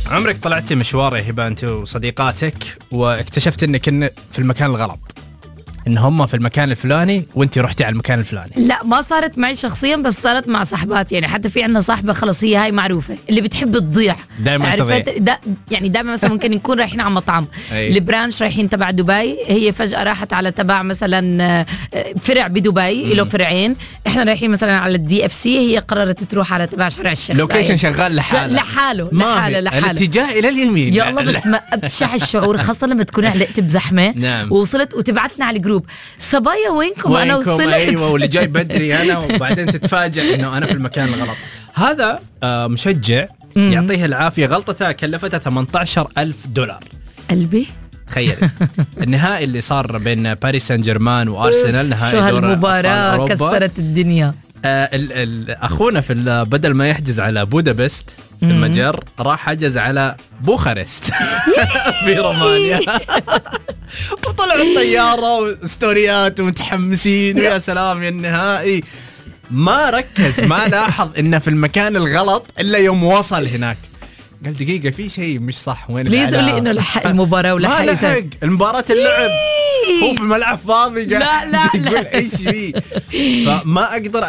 عمرك طلعتي مشوار يا هبه انت وصديقاتك واكتشفت انك في المكان الغلط، ان هم في المكان الفلاني وانت رحتي على المكان الفلاني؟ لا ما صارت معي شخصيا، بس صارت مع صاحبات. يعني حتى في عندنا صاحبه خلص هي هاي معروفه اللي بتحب تضيع دائما تضيع. يعني دائما مثلا ممكن نكون رايحين على مطعم البرانش رايحين تبع دبي، هي فجاه راحت على تبع مثلا فرع بدبي له فرعين، احنا رايحين مثلا على الدي اف سي، هي قررت تروح على تبع شارع الشيخ لوكيشن شغال لحاله الاتجاه الى اليمين. يا الله بس ما ابشع الشعور، خاصه لما تكون علقت بزحمه. نعم. ووصلت وتبعت لنا على الجروب صبايا وينكم انا وصلت. ايوه واللي جاي بدري انا، وبعدين تتفاجئ انه انا في المكان الغلط. هذا مشجع يعطيه العافيه، غلطته كلفتها $18,000. قلبي تخيل النهائي اللي صار بين باريس سان جيرمان وارسنال، نهائي دور المباراة كسرت الدنيا. اخونا في بدل ما يحجز على بودابست المجر راح حجز على بوخارست في رومانيا وطلعوا الطيارة وستوريات ومتحمسين ويا سلام يا النهائي. ما ركز ما لاحظ انه في المكان الغلط الا يوم وصل هناك قال دقيقة في شيء مش صح، وين ليه تقول لي انه لحق المباراة ولا ما لحق المباراة اللعب هو في ملعب فاضي. لا يقول ايش فيه. فما اقدر